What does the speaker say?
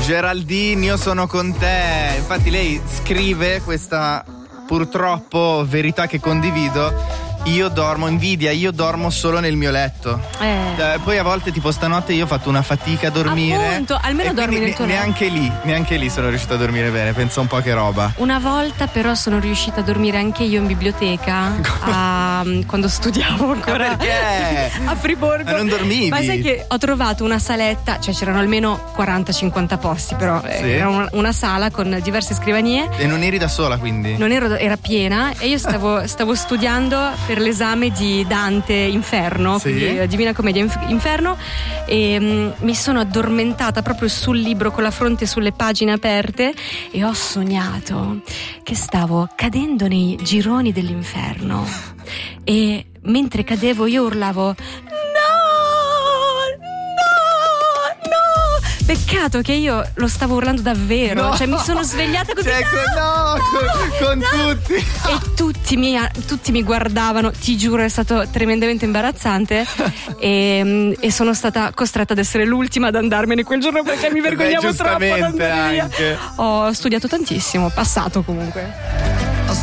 Geraldine, io sono con te. Infatti lei scrive questa purtroppo verità che condivido. Io dormo solo nel mio letto. Poi a volte tipo stanotte io ho fatto una fatica a dormire. Appunto, almeno dormi nel tuo letto. Neanche lì sono riuscito a dormire bene, penso un po' che roba. Una volta però sono riuscita a dormire anche io in biblioteca quando studiavo ancora. Ma perché? A Friburgo. Ma non dormivi? Ma sai che ho trovato una saletta, cioè c'erano almeno 40-50 posti, però sì. Era una sala con diverse scrivanie. E non eri da sola quindi? Era piena e io stavo studiando per l'esame di Dante Inferno, sì. Quindi Divina Commedia Inferno, e mi sono addormentata proprio sul libro con la fronte sulle pagine aperte e ho sognato che stavo cadendo nei gironi dell'inferno e mentre cadevo io urlavo peccato che io lo stavo urlando davvero, no. Cioè mi sono svegliata così con tutti e tutti mi guardavano, ti giuro è stato tremendamente imbarazzante e sono stata costretta ad essere l'ultima ad andarmene quel giorno perché mi vergognavo troppo ad andare via. Ho studiato tantissimo, passato comunque.